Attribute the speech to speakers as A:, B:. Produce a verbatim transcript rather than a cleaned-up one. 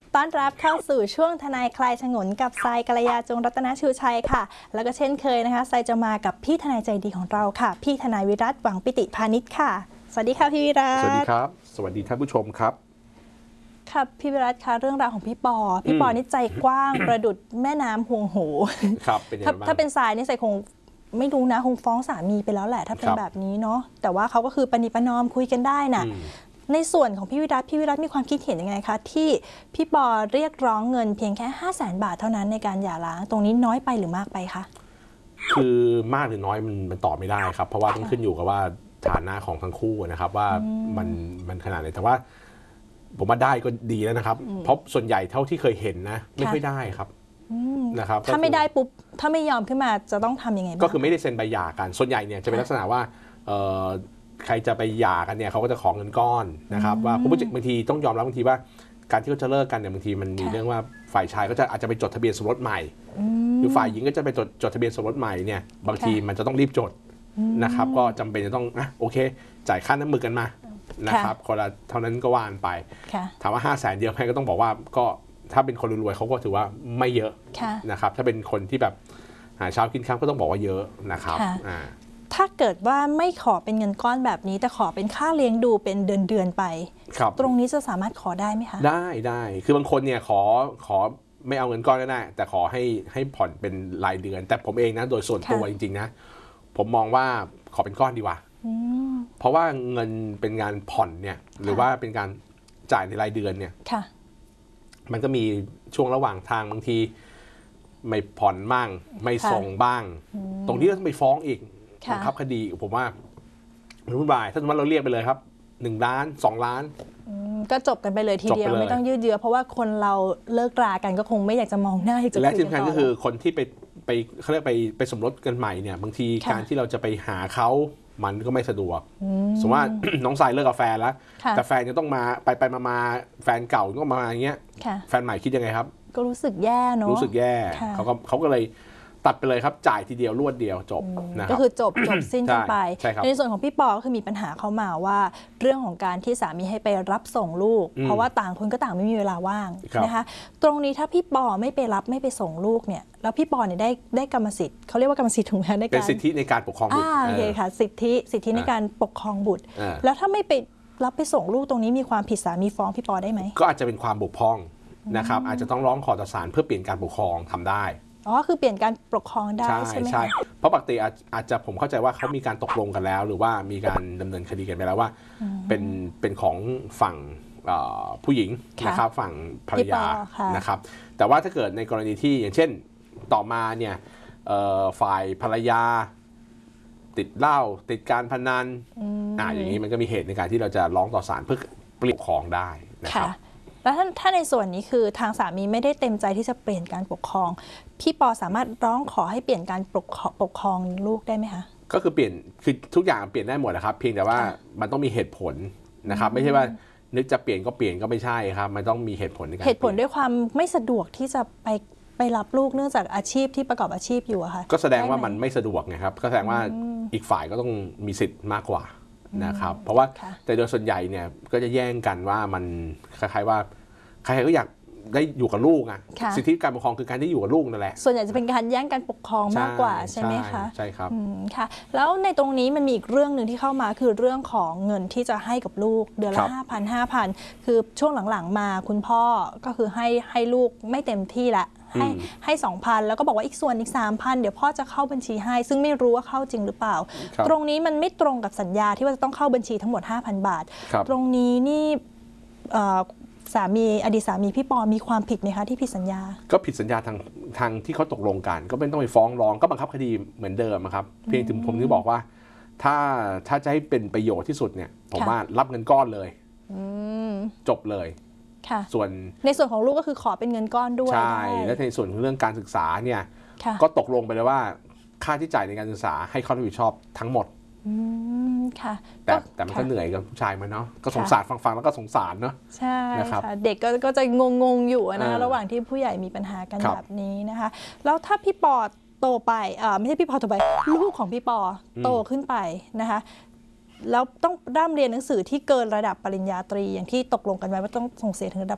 A: ต้อนรับเข้าสู่ช่วงทนายคลายฉงนกับทรายกัลยาจงรัตนชูชัยค่ะแล้วก็เช่นเคยนะคะทรายจะมากับพี่ทนายใจดีของเราค่ะพี่ทนายวิรัตหวังปิติพาณิชย์ค่ะสวัสดีค่ะพี่วิรัต
B: สวัสดีครับสวัสดีท่านผู้ชมครับ
A: ครับพี่วิรัตคะเรื่องราวของพี่ปอพี่ปอนี่ใจกว้าง ประดุจแม่น้ำห่วงโห
B: ครับเป็นยังไงบ้าง
A: ถ้าเป็นทรายนี่ทรายคงไม่รู้นะคงฟ้องสามีไปแล้วแหละถ้าเป็นแบบนี้เนาะแต่ว่าเขาก็คือปณิประนอมคุยกันได้น่ะในส่วนของพี่วิรัตพี่วิรัตมีความคิดเห็นยังไงคะที่พี่ปอเรียกร้องเงินเพียงแค่ห้าแสนบาทเท่านั้นในการหย่าร้างตรงนี้น้อยไปหรือมากไปคะ
B: คือมากหรือน้อยมันมันตอบไม่ได้ครับเพราะว่าต้องขึ้นอยู่กับว่าฐานะของทั้งคู่นะครับว่ามันมันขนาดไหนแต่ว่าผมว่าได้ก็ดีแล้วนะครับเพราะส่วนใหญ่เท่าที่เคยเห็นนะไม่ค่อยได้ครับนะครับ
A: ถ้าไม่ได้ปุ๊บถ้าไม่ยอมขึ้นมาจะต้องทำยังไงบ้าง
B: ก็คือไม่ได้เซ็นใบหย่ากันส่วนใหญ่เนี่ยจะเป็นลักษณะว่าใครจะไปหย่ากันเนี่ยเขาก็จะขอเงินก้อนนะครับว่าเพราะบางทีต้องยอมรับบางทีว่าการที่เขาจะเลิกกันเนี่ยบางทีมันมีเรื่องว่าฝ่ายชายก็จะอาจจะไปจดทะเบียนสมรสใหม่หรือฝ่ายหญิงก็จะไปจดจดทะเบียนสมรสใหม่เนี่ยบางทีมันจะต้องรีบจดนะครับก็จำเป็นจะต้องอ่ะโอเคจ่ายค่าน้ำมือกันมานะครับคนละเท่านั้นก็ว่านไปถามว่าห้าแสนเยอะไหมก็ต้องบอกว่าก็ถ้าเป็นคนรวยเขาก็ถือว่าไม่เยอะนะครับถ้าเป็นคนที่แบบหาเช้ากินค่ำก็ต้องบอกว่าเยอะนะครับ
A: ถ้าเกิดว่าไม่ขอเป็นเงินก้อนแบบนี้แต่ขอเป็นค่าเลี้ยงดูเป็นเดือนเดือนไปตรงนี้จะสามารถขอได้ไหมคะ
B: ได้ได้คือบางคนเนี่ยขอขอไม่เอาเงินก้อนก็ได้แต่ขอให้ให้ผ่อนเป็นรายเดือนแต่ผมเองนะโดยส่วนตัวจริงๆนะผมมองว่าขอเป็นก้อนดีกว่าเพราะว่าเงินเป็นงานผ่อนเนี่ยหรือว่าเป็นการจ่ายในรายเดือนเนี่ยมันก็มีช่วงระหว่างทางบางทีไม่ผ่อนบ้างไม่ส่งบ้างตรงนี้ก็ต้องไปฟ้องอีกบังคับคดีผมว่ามันวุ่นวายถ้าสมมติเราเรียกไปเลยครับหนึ่งล้านสองล้าน
A: ก็จบกันไปเลยทีเดียวไม่ต้องยืดเยื้อเพราะว่าคนเราเลิกรากันก็คงไม่อยากจะมองหน้าให้จบ
B: และที่สำคัญก็คือคนที่ไปไปเขาเรียกไปไปสมรสกันใหม่เนี่ยบางทีการที่เราจะไปหาเขามันก็ไม่สะดวกสมมติว่าน้องสายเลิกกับแฟนแล้วแต่แฟนจะต้องมาไปไปมามาแฟนเก่าก็มาอย่างเงี้ยแฟนใหม่คิดยังไงครับ
A: ก็รู้สึกแย่เนาะ
B: รู้สึกแย่เขาก็เขาก็เลยตัดไปเลยครับจ่ายทีเดียวรวดเดียวจบนะครับ
A: ก็คือจบจบสิ้นกันไปในส่วนของพี่ปอก็คือมีปัญหาเข้ามาว่าเรื่องของการที่สามีให้ไปรับส่งลูกเพราะว่าต่างคนก็ต่างไม่มีเวลาว่างนะคะตรงนี้ถ้าพี่ปอไม่ไปรับไม่ไปส่งลูกเนี่ยแล้วพี่ปอเนี่ยได้ได้กรรมสิทธิ์เขาเรียกว่ากรรมสิทธิ์ถูกไหมในการ
B: เป็นสิทธิในการปกครองบุตร
A: โอเคค่ะสิทธิสิทธิในการปกครองบุตรแล้วถ้าไม่ไปรับไปส่งลูกตรงนี้มีความผิดสามีฟ้องพี่ปอได้ไหม
B: ก็อาจจะเป็นความบกพร่องนะครับอาจจะต้องร้องขอต่อศาลเพื่อเปลี่ยนการปกครองทำได้
A: อ๋อคือเปลี่ยนการปกครองได้ใช่ไหม
B: ใช่เพราะปกติอาจจะผมเข้าใจว่าเขามีการตกลงกันแล้วหรือว่ามีการดำเนินคดีกันไปแล้วว่าเป็นเป็นของฝั่งผู้หญิงนะครับฝั่งภรรยานะครับแต่ว่าถ้าเกิดในกรณีที่อย่างเช่นต่อมาเนี่ยฝ่ายภรรยาติดเหล้าติดการพนันอ่าอย่างนี้มันก็มีเหตุในการที่เราจะร้องต่อศาลเพื่อเปลี่ยนปกครองได้นะครับ
A: แล้วถ้าถ้าในส่วนนี้คือทางสามีไม่ได้เต็มใจที่จะเปลี่ยนการปกครองพี่ปอสามารถร้องขอให้เปลี่ยนการปกปกครองลูกได้ไหมคะ
B: ก็คือเปลี่ยนคือทุกอย่างเปลี่ยนได้หมดนะครับเพียงแต่ว่ามันต้องมีเหตุผลนะครับไม่ใช่ว่านึกจะเปลี่ยนก็เปลี่ยนก็ไม่ใช่ครับมันต้องมีเหตุผลในการ
A: เหตุผลด้วยความไม่สะดวกที่จะไปไปรับลูกเนื่องจากอาชีพที่ประกอบอาชีพอยู่อะค่ะ
B: ก็แสดงว่ามันไม่สะดวกไงครับก็แสดงว่าอีกฝ่ายก็ต้องมีสิทธิ์มากกว่านะครับเพราะว่าแต่โดยส่วนใหญ่เนี่ยก็จะแย่งกันว่ามันคล้ายๆว่าใครๆก็อยากได้อยู่กับลูกอ่ะสิทธิการปกครองคือการที่อยู่กับลูกนั่นแหละ
A: ส่วนใหญ่จะเป็นการแย่งการปกครองมากกว่าใช่ไหมคะ
B: ใช่ครับ
A: ค่ะแล้วในตรงนี้มันมีอีกเรื่องหนึ่งที่เข้ามาคือเรื่องของเงินที่จะให้กับลูกเดือนละห้าพันห้าพันคือช่วงหลังๆมาคุณพ่อก็คือให้ให้ลูกไม่เต็มที่ละให้ให้สองพันแล้วก็บอกว่าอีกส่วนอีกสามพันเดี๋ยวพ่อจะเข้าบัญชีให้ซึ่งไม่รู้ว่าเข้าจริงหรือเปล่าตรงนี้มันไม่ตรงกับสัญญาที่ว่าจะต้องเข้าบัญชีทั้งหมด ห้าพัน บาทตรงนี้นี่สามีอดีตสามีพี่ปอมีความผิดไหมคะที่ผิดสัญญา
B: ก็ผิดสัญญาทางทางที่เขาตกลงกันก็ไม่ต้องไปฟ้องร้องก็บังคับคดีเหมือนเดิมครับเพียงแต่ผมถึงบอกว่าถ้าถ้าจะให้เป็นประโยชน์ที่สุดเนี่ยผมว่ารับเงินก้อนเลยจบเลยส่วน
A: ในส่วนของลูกก็คือขอเป็นเงินก้อนด้วย
B: ใช่และในส่วนของเรื่องการศึกษาเนี่ยก็ตกลงไปเลยว่าค่าที่จ่ายในการศึกษาให้เขารับผิดชอบทั้งหมด
A: ค่ะ
B: แต่แต่มันก็เหนื่อยกับผู้ชายมันเนาะก็สงสารฟังๆแล้วก็สงสารเนาะ
A: ใช่ค่ะเด็กก็จะงงๆอยู่นะระหว่างที่ผู้ใหญ่มีปัญหากันแบบนี้นะคะแล้วถ้าพี่ปอโตไปไม่ใช่พี่ปอโตไปลูกของพี่ปอโตขึ้นไปนะคะ แล้วต้องร่ำเรียนหนังสือที่เกินระดับปริญญาตรีอย่างที่ตกลงกันไว้ว่าต้องส่งเสียถึงระดับ